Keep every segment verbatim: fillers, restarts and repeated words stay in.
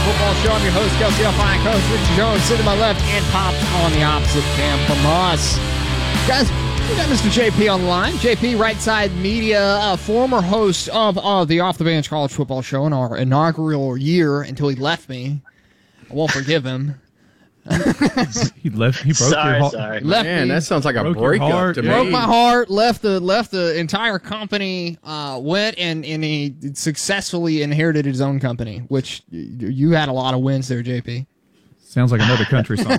Football Show. I'm your host, Kelsey Alpine, Coach Richard Jones, sitting to my left, and Pops on the opposite cam from us. Guys, we got Mister J P on the line. J P, Right Side Media, uh, former host of uh, the Off the Bench College Football Show in our inaugural year until he left me. I won't forgive him. he left. He broke sorry, your heart. sorry. Left Man, me. that sounds like a Broke your breakup heart. to me. Broke my heart, left the left the entire company, uh, went and, and he successfully inherited his own company, which y- you had a lot of wins there, J P. Sounds like another country song.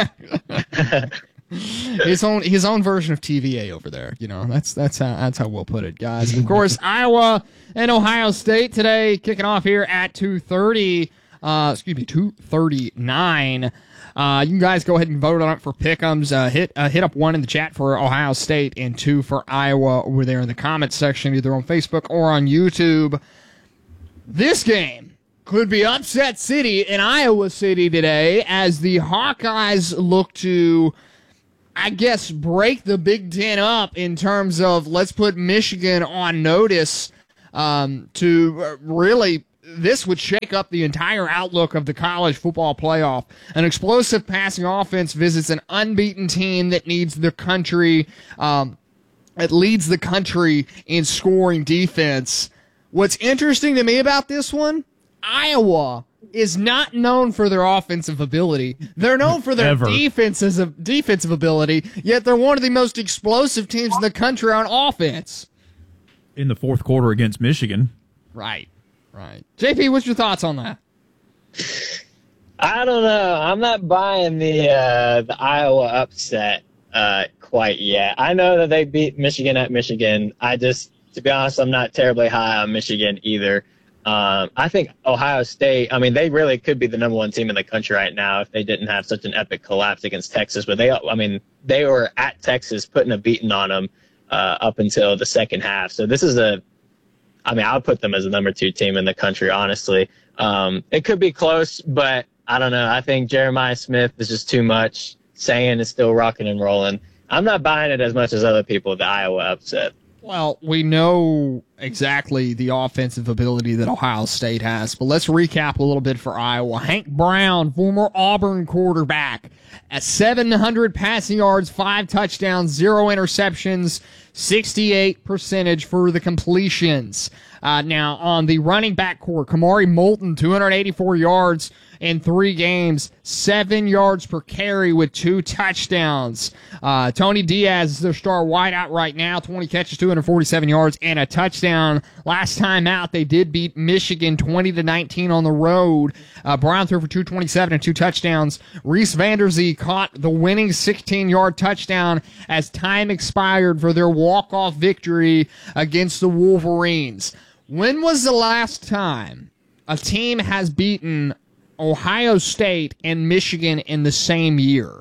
his own his own version of T V A over there. You know, that's that's how that's how we'll put it, guys. Of course, Iowa and Ohio State today, kicking off here at two thirty. Uh, excuse me, two thirty-nine. Uh, you guys go ahead and vote on it for pick'ems. Uh, hit uh, hit up one in the chat for Ohio State and two for Iowa over there in the comments section, either on Facebook or on YouTube. This game could be upset city in Iowa City today as the Hawkeyes look to, I guess, break the Big Ten up in terms of let's put Michigan on notice um, to really. This would shake up the entire outlook of the college football playoff. An explosive passing offense visits an unbeaten team that needs the country, um, it leads the country in scoring defense. What's interesting to me about this one, Iowa is not known for their offensive ability. They're known for their Ever. defenses of defensive ability, yet they're one of the most explosive teams in the country on offense. In the fourth quarter against Michigan. Right. Right. J P, what's your thoughts on that? I don't know. I'm not buying the uh, the Iowa upset uh, quite yet. I know that they beat Michigan at Michigan. I just, to be honest, I'm not terribly high on Michigan either. Um, I think Ohio State, I mean, they really could be the number one team in the country right now if they didn't have such an epic collapse against Texas. But they, I mean, they were at Texas putting a beating on them uh, up until the second half. So this is a I mean, I'll put them as the number two team in the country, honestly. Um, it could be close, but I don't know. I think Jeremiah Smith is just too much. Saying is still rocking and rolling. I'm not buying it as much as other people, the Iowa upset. Well, we know exactly the offensive ability that Ohio State has, but let's recap a little bit for Iowa. Hank Brown, former Auburn quarterback, at seven hundred passing yards, five touchdowns, zero interceptions, sixty-eight percentage for the completions. Uh, now, on the running back core, Kamari Moulton, two hundred eighty-four yards in three games, seven yards per carry with two touchdowns. Uh, Tony Diaz is their star wideout right now, twenty catches, two hundred forty-seven yards, and a touchdown. Last time out, they did beat Michigan twenty to nineteen on the road. Uh, Brown threw for two twenty-seven and two touchdowns. Reese Vanderzee caught the winning sixteen-yard touchdown as time expired for their walk-off victory against the Wolverines. When was the last time a team has beaten Ohio State and Michigan in the same year?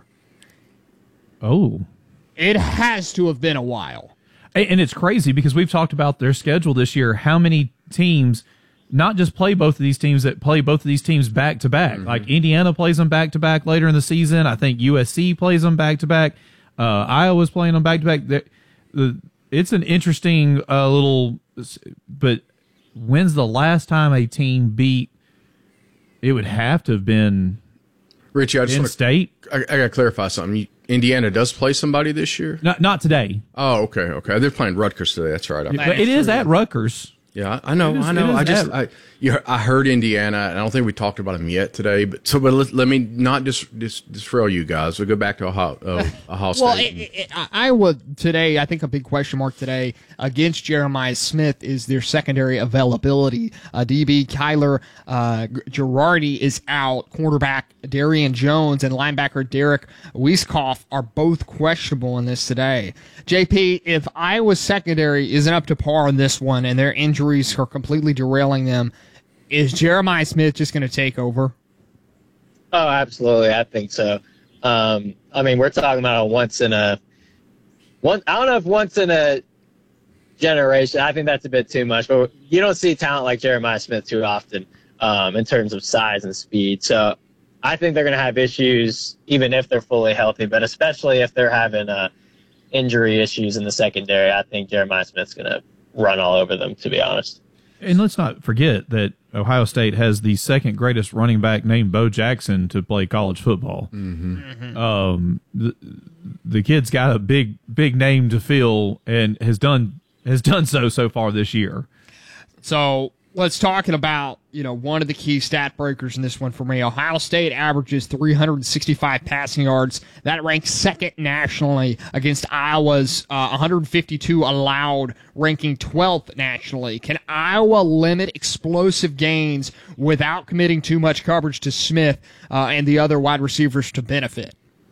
Oh. It has to have been a while. And it's crazy because we've talked about their schedule this year, how many teams not just play both of these teams, that play both of these teams back to back. Like Indiana plays them back to back later in the season. I think U S C plays them back to back. Uh, Iowa's playing them back to back. It's an interesting uh, little, but when's the last time a team beat? It would have to have been Richie, I just in want to, state. I, I got to clarify something. You, Indiana does play somebody this year? Not not today. Oh, okay, okay. They're playing Rutgers today. That's right. I, But it is at Rutgers. yeah, I know, It is- I know. it is I just, at- I, you, heard- I heard Indiana, and I don't think we talked about them yet today. But so, but let, let me not just just disrail you guys. We'll go back to Ohio, uh, Ohio State. Well, it, it, it, Iowa today, I think a big question mark today against Jeremiah Smith is their secondary availability. Uh, D B Kyler uh, Girardi is out. Cornerback Darian Jones and linebacker Derek Weiskopf are both questionable in this today. J P, if Iowa's secondary isn't up to par in this one and their injuries are completely derailing them, is Jeremiah Smith just going to take over? Oh, absolutely. I think so. Um, I mean, we're talking about a once in a one. I don't know if once in a generation. I think that's a bit too much, but you don't see talent like Jeremiah Smith too often um, in terms of size and speed. So I think they're going to have issues even if they're fully healthy, but especially if they're having uh, injury issues in the secondary. I think Jeremiah Smith's going to run all over them, to be honest. And let's not forget that Ohio State has the second greatest running back named Bo Jackson to play college football. Mm-hmm. Mm-hmm. Um, the, the kid's got a big, big name to fill and has done has done so so far this year. So let's talk about, you know, one of the key stat breakers in this one for me. Ohio State averages three hundred sixty-five passing yards. That ranks second nationally against Iowa's uh, one hundred fifty-two allowed, ranking twelfth nationally. Can Iowa limit explosive gains without committing too much coverage to Smith uh, and the other wide receivers to benefit?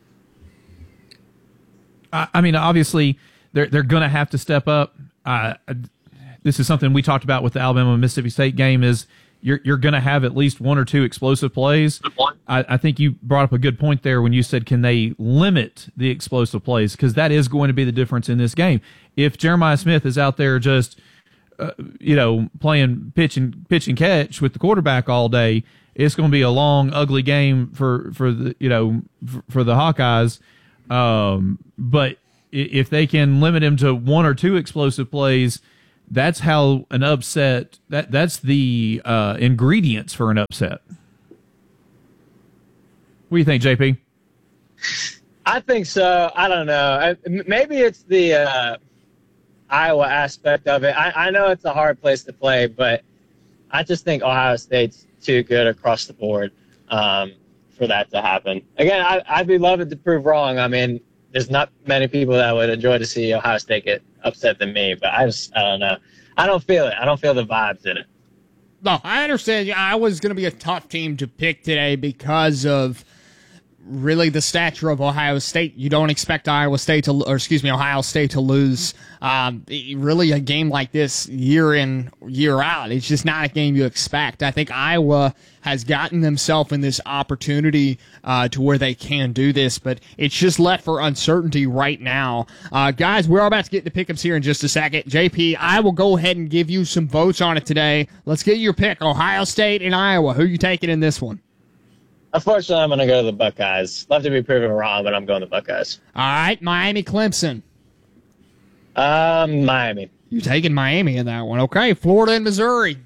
I, I mean, obviously, they're they're going to have to step up. Uh, this is something we talked about with the Alabama-Mississippi State game is you're you're going to have at least one or two explosive plays. I, I think you brought up a good point there when you said, can they limit the explosive plays? Because that is going to be the difference in this game. If Jeremiah Smith is out there just, uh, you know, playing pitch and, pitch and catch with the quarterback all day, it's going to be a long, ugly game for, for the, you know, for, for the Hawkeyes. Um, but if they can limit him to one or two explosive plays, that's how an upset, that that's the uh, ingredients for an upset. What do you think, J P? I think so. I don't know. Maybe it's the uh, Iowa aspect of it. I, I know it's a hard place to play, but I just think Ohio State's too good across the board um, for that to happen. Again, I, I'd be loving to prove wrong. I mean, there's not many people that would enjoy to see Ohio State get upset than me, but I just, I don't know. I don't feel it. I don't feel the vibes in it. No, I understand. Iowa's going to be a tough team to pick today because of really the stature of Ohio State. You don't expect Iowa State to, or excuse me, Ohio State to lose um, really a game like this year in, year out. It's just not a game you expect. I think Iowa has gotten themselves in this opportunity uh, to where they can do this, but it's just left for uncertainty right now. Uh, guys, we're about to get into pickups here in just a second. J P, I will go ahead and give you some votes on it today. Let's get your pick. Ohio State and Iowa. Who are you taking in this one? Unfortunately, I'm going to go to the Buckeyes. Love to be proven wrong, but I'm going to the Buckeyes. All right, Miami, Clemson. Um, Miami. You taking Miami in that one. Okay, Florida and Missouri.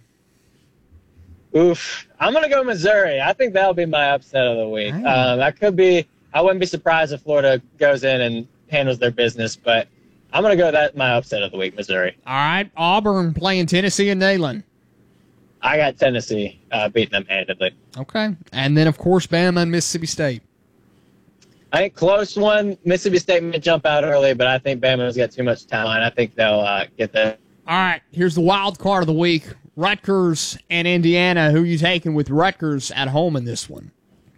Oof. I'm going to go Missouri. I think that'll be my upset of the week. Right. Um, that could be – I wouldn't be surprised if Florida goes in and handles their business, but I'm going to go that my upset of the week, Missouri. All right, Auburn playing Tennessee and Neyland. I got Tennessee uh, beating them handedly. Okay. And then, of course, Bama and Mississippi State. I think close one. Mississippi State may jump out early, but I think Bama's got too much talent. I think they'll uh, get the. All right. Here's the wild card of the week. Rutgers and Indiana. Who are you taking with Rutgers at home in this one?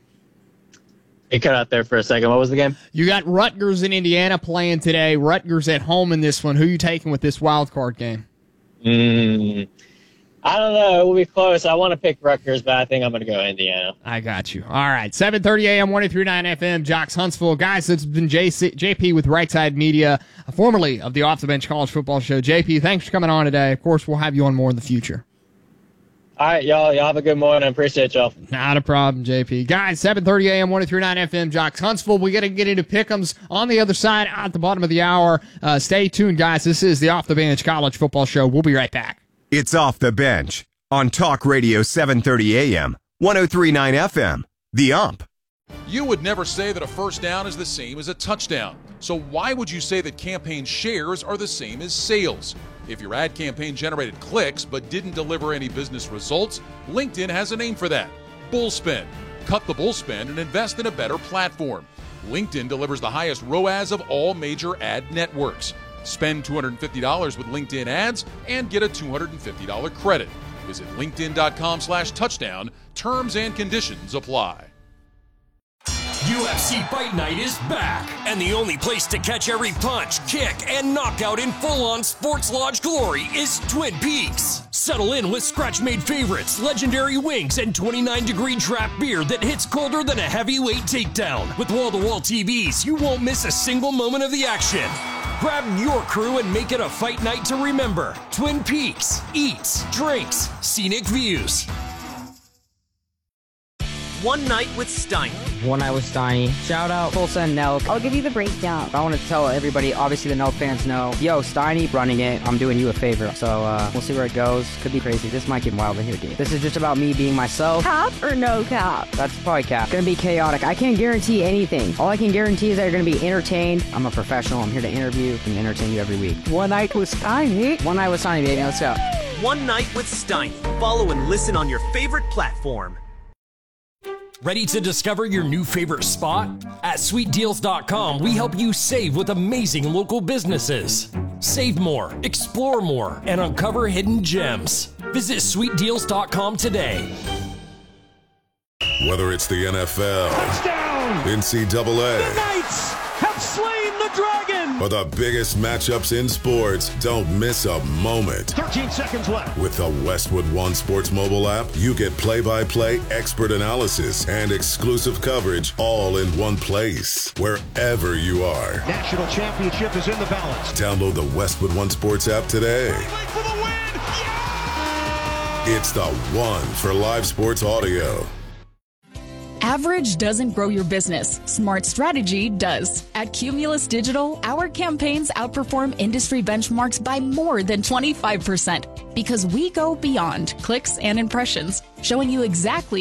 You cut out there for a second. What was the game? You got Rutgers and Indiana playing today. Rutgers at home in this one. Who are you taking with this wild card game? Mm, I don't know. It will be close. I want to pick Rutgers, but I think I'm going to go Indiana. I got you. All right. seven thirty a.m., one oh three point nine F M, Jocks Huntsville. Guys, it's been J C, J P with Right Side Media, formerly of the Off the Bench College Football Show. J P, thanks for coming on today. Of course, we'll have you on more in the future. All right, y'all. Y'all have a good morning. I appreciate y'all. Not a problem, J P. Guys, seven thirty a.m., one oh three point nine F M, Jocks Huntsville. We got to get into pick'ems on the other side at the bottom of the hour. Uh, stay tuned, guys. This is the Off the Bench College Football Show. We'll be right back. It's Off the Bench on Talk Radio seven thirty a.m., one oh three point nine F M, The Ump. You would never say that a first down is the same as a touchdown. So why would you say that campaign shares are the same as sales? If your ad campaign generated clicks but didn't deliver any business results, LinkedIn has a name for that: Bullspend. Cut the bullspend and invest in a better platform. LinkedIn delivers the highest R O A S of all major ad networks. Spend two hundred fifty dollars with LinkedIn ads and get a two hundred fifty dollars credit. Visit linkedin.com slash touchdown. Terms and conditions apply. U F C Fight Night is back, and the only place to catch every punch, kick, and knockout in full-on Sports Lodge glory is Twin Peaks. Settle in with scratch-made favorites, legendary wings, and twenty-nine degree draft beer that hits colder than a heavyweight takedown. With wall-to-wall T Vs, you won't miss a single moment of the action. Grab your crew and make it a fight night to remember. Twin Peaks. Eats, drinks, scenic views. One Night with Steiny. One Night with Steiny. Shout out Tulsa and Nelk. I'll give you the breakdown. I want to tell everybody, obviously the Nelk fans know, yo, Steiny running it, I'm doing you a favor. So uh, we'll see where it goes. Could be crazy. This might get wild in here, dude. This is just about me being myself. Cap or no cap? That's probably cap. Gonna be chaotic. I can't guarantee anything. All I can guarantee is that you're gonna be entertained. I'm a professional. I'm here to interview and entertain you every week. One Night with Steiny. One Night with Steiny, baby. Let's go. One Night with Steiny. Follow and listen on your favorite platform. Ready to discover your new favorite spot? At sweet deals dot com, we help you save with amazing local businesses. Save more, explore more, and uncover hidden gems. Visit sweet deals dot com today. Whether it's the N F L, touchdown, N C double A, the Knights have slain the dragon, or the biggest matchups in sports, don't miss a moment. thirteen seconds left. With the Westwood One Sports mobile app, you get play-by-play expert analysis and exclusive coverage all in one place, wherever you are. National championship is in the balance. Download the Westwood One Sports app today. For the win. Yeah! It's the one for live sports audio. Average doesn't grow your business. Smart strategy does. At Cumulus Digital, our campaigns outperform industry benchmarks by more than twenty-five percent because we go beyond clicks and impressions, showing you exactly